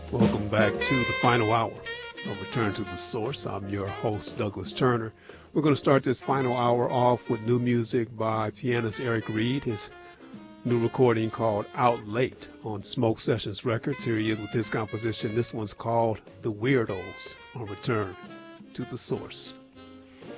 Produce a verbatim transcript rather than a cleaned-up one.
Welcome back to the final hour of Return to the Source. I'm your host, Douglas Turner. We're going to start this final hour off with new music by pianist Eric Reed, his new recording called Out Late on Smoke Sessions Records. Here he is with his composition. This one's called The Weirdos on Return to the Source.